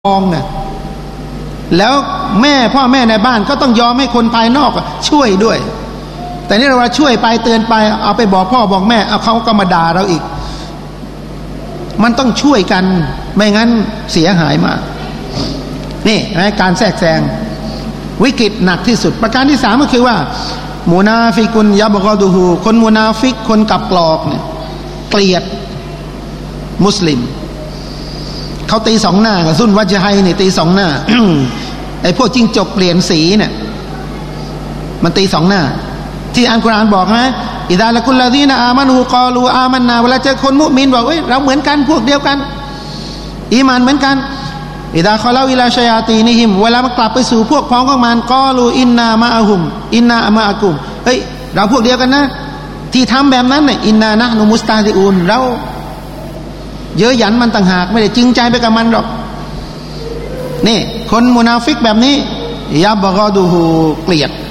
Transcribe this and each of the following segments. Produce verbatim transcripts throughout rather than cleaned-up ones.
องเนี่ยแล้วแม่พ่อแม่ในบ้านก็ต้องยอมให้คนภายนอกช่วยด้วยแต่นี่เราช่วยไปเตือนไปเอาไปบอกพ่อบอกแม่เอาเขาก็มาด่าเราอีกมันต้องช่วยกันไม่งั้นเสียหายมากนี่นะการแทรกแซงวิกฤตหนักที่สุดประการที่สามก็คือว่ามุนาฟิกุนยับกอดูฮูคนมุนาฟิกคนกับกลอกเนี่ยเกลียดมุสลิมเขาตีสองหน้ากับซุนวัจไฮนี่ตีสองหน้า ไอ้พวกจิ้งจกเปลี่ยนสีเนี่ยมันตีสองหน้าที่อัลกุรอานบอกนะอิดาละกุลลาดีนะอามานูกอลูอามันนาเวลาเจอคนมุมินบอกเอ้ยเราเหมือนกันพวกเดียวกันอีมานเหมือนกันอิดาคอลาวิลาชัยาตีนิฮิมเวลามันกลับไปสู่พวกพ้องของมันกอลูอินนามาอะฮุมอินนามาอะกุมเฮ้ยเราพวกเดียวกันนะที่ทำแบบนั้นเนี่ยอินนานะนุมุสตาซิอูนเราเยอะหยันมันต่างหากไม่ได้จริงใจไปกับมันหรอกนี่คนมุนาฟิกแบบนี้ยับบกอดูฮูเกลียด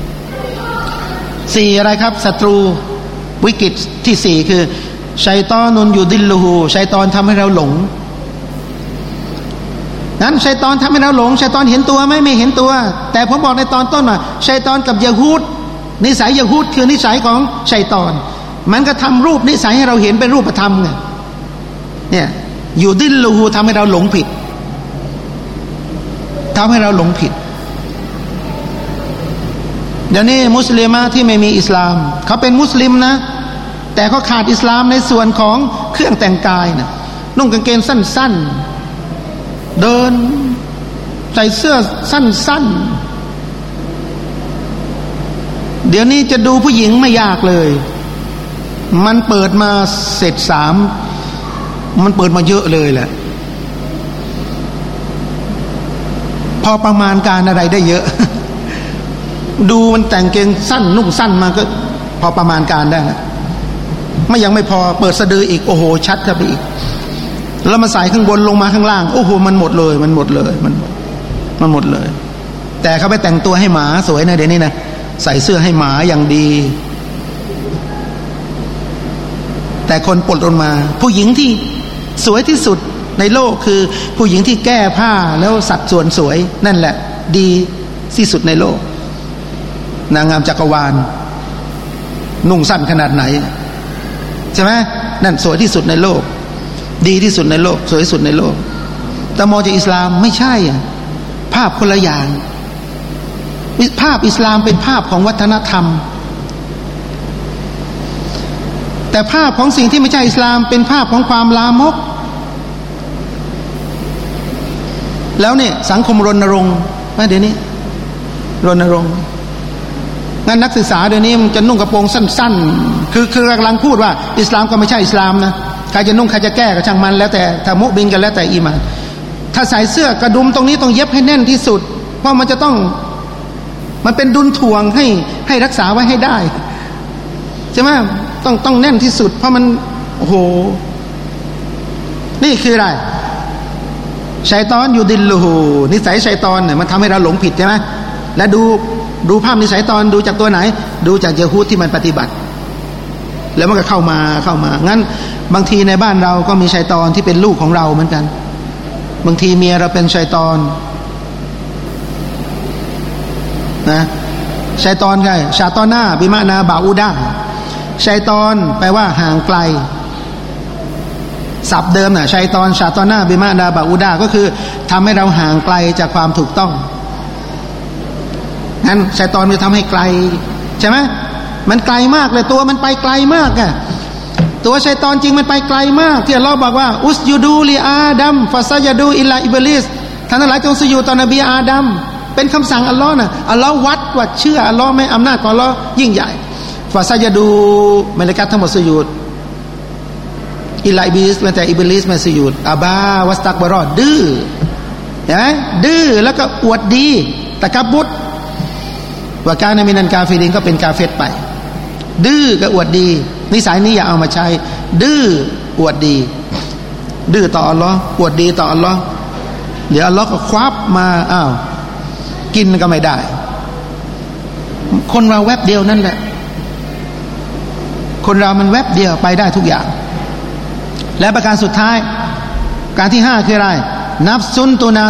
สี่อะไรครับศัตรูวิกฤตที่สี่คือชัยฏอนุนยูดิลลูฮูชัยฏอนทำให้เราหลงนั้นชัยฏอนทำให้เราหลงชัยฏอนเห็นตัวไหมไม่เห็นตัวแต่ผมบอกในตอนต้นว่าชัยฏอนกับยะฮูดนิสัยยะฮูดคือนิสัยของชัยฏอนมันก็ทำรูปนิสัยให้เราเห็นเป็นรูปธรรมไงเนี่ยยูดิลลูฮูทำให้เราหลงผิดทำให้เราหลงผิดเดี๋ยวนี้มุสลิมที่ไม่มีอิสลามเขาเป็นมุสลิมนะแต่เขาขาดอิสลามในส่วนของเครื่องแต่งกายนะนุ่งกางเกงสั้นๆเดินใส่เสื้อสั้นๆเดี๋ยวนี้จะดูผู้หญิงไม่ยากเลยมันเปิดมาเสร็จสามมันเปิดมาเยอะเลยแหละพอประมาณการอะไรได้เยอะ ดูมันแต่งเกงสั้นนุ่งสั้นมาก็พอประมาณการได้แล้วไม่ยังไม่พอเปิดสะดืออีกโอ้โหชัดเข้าไปอีกแล้วมาใส่ข้างบนลงมาข้างล่างโอ้โหมันหมดเลยมันหมดเลยมันมันหมดเลยแต่เขาไปแต่งตัวให้หมาสวยนะเดี๋ยวนี้นะใส่เสื้อให้หมาอย่างดีแต่คนปลดลงมาผู้หญิงที่สวยที่สุดในโลกคือผู้หญิงที่แก้ผ้าแล้วสัดส่วนสวยนั่นแหละดีที่สุดในโลกนางงามจักรวาลนุ่งสั้นขนาดไหนใช่ไหมนั่นสวยที่สุดในโลกดีที่สุดในโลกสวยที่สุดในโลกแต่มองจากอิสลามไม่ใช่ภาพคนละอย่างภาพอิสลามเป็นภาพของวัฒนธรรมแต่ภาพของสิ่งที่ไม่ใช่อิสลามเป็นภาพของความลามกแล้วเนี่ยสังคมรณรงค์ว่าเดี๋ยวนี้รณรงค์งั้นนักศึกษาเดี๋ยวนี้มันจะนุ่งกระโปรงสั้นๆคือคือกำลังพูดว่าอิสลามก็ไม่ใช่อิสลามนะใครจะนุ่งใครจะแก้ก็ช่างมันแล้วแต่ถ้ามุบินกันแล้วแต่อีหม่านถ้าใส่เสื้อกระดุมตรงนี้ต้องเย็บให้แน่นที่สุดเพราะมันจะต้องมันเป็นดุลถ่วงให้ให้รักษาไว้ให้ได้ใช่ไหมต้องต้องแน่นที่สุดเพราะมันโอ้โหนี่คืออะไรชัยฏอนยูดิลลูฮูนิสัยชัยฏอนเนี่ยมันทำให้เราหลงผิดใช่ไหมและดูดูภาพนิสัยตอนดูจากตัวไหนดูจากยะฮูดที่มันปฏิบัติแล้วมันก็เข้ามาเข้ามางั้นบางทีในบ้านเราก็มีชัยฏอนที่เป็นลูกของเราเหมือนกันบางทีเมียเราเป็นชัยฏอนนะชัยฏอนไงชาตอนาบิมานาบาอูดาชัยฏอนแปลว่าห่างไกลศัพท์เดิมน่ะชัยฏอนชาตอนาบิมานาบาอูดาก็คือทำให้เราห่างไกลจากความถูกต้องงั้นชัยฏอนมันทำให้ไกลใช่ไหมมันไกลมากเลยตัวมันไปไกลมากอะตัวชัยฏอนจริงมันไปไกลมากที่อัลเลาะห์บอกว่าอุสยูดูลิอาดัมฟาซาญดูอิลลาอิบลิสท่านทั้งหลายจงสุญูดต่อนบีอาดัมเป็นคำสั่งอัลเลาะห์นะอัลเลาะห์วัดว่าเชื่ออัลเลาะห์ไหมอำนาจของอัลเลาะห์ยิ่งใหญ่ฟาซาญดูมลาอิกะฮ์ทั้งหมดสุญูดอิลลาอิบลิสแม้แต่อิบลิสไม่สุญูดอาบาวัสตักบารอดื้อเห็นไหมดื้อแล้วก็อวดดีตะกับบดว่าการในมินันกาเฟรินก็เป็นกาเฟรไปดื้อก็อวดดีนิสัยนี้อย่าเอามาใช้ดื้ออวดดีดื้อต่ออัลลอฮ์อวดดีต่ออัลลอฮ์เดี๋ยวอัลลอฮ์ก็ควับมาอ้าวกินก็ไม่ได้คนเราแวบเดียวนั่นแหละคนเรามันแวบเดียวไปได้ทุกอย่างและประการสุดท้ายการที่ห้าคืออะไรนัฟซุนตุนา